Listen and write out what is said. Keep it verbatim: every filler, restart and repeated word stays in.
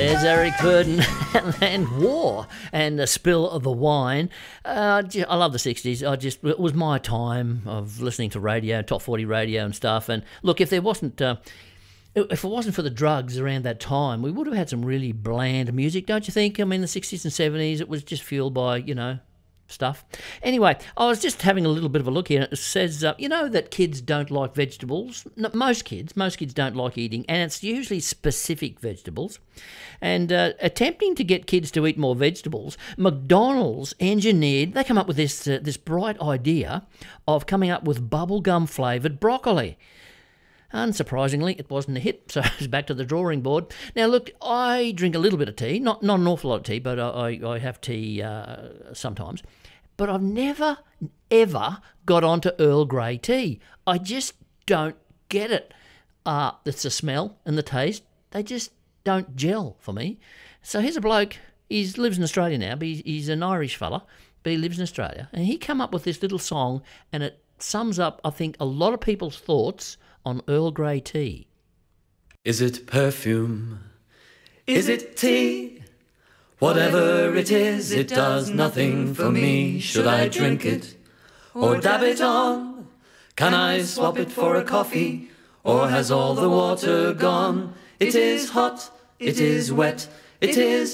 There's Eric Burden and War and the Spill of the Wine. Uh, I love the sixties. I just it was my time of listening to radio, top forty radio and stuff. And look, if there wasn't, uh, if it wasn't for the drugs around that time, we would have had some really bland music, don't you think? I mean, the sixties and seventies, it was just fueled by, you know, stuff. Anyway, I was just having a little bit of a look here. It says, uh, you know that kids don't like vegetables? No, most kids, most kids don't like eating, and it's usually specific vegetables. And uh, attempting to get kids to eat more vegetables, McDonald's engineered, they come up with this, uh, this bright idea of coming up with bubblegum flavoured broccoli. Unsurprisingly, it wasn't a hit, so I was back to the drawing board. Now, look, I drink a little bit of tea, not not an awful lot of tea, but I, I have tea uh, sometimes. But I've never, ever got onto Earl Grey tea. I just don't get it. Uh, it's the smell and the taste. They just don't gel for me. So here's a bloke, he lives in Australia now, but he's, he's an Irish fella, but he lives in Australia. And he come up with this little song, and it sums up, I think, a lot of people's thoughts on Earl Grey tea. Is it perfume? Is it tea? Whatever it is, it does nothing for me. Should I drink it or dab it on? Can I swap it for a coffee, or has all the water gone? It is hot, it is wet, it is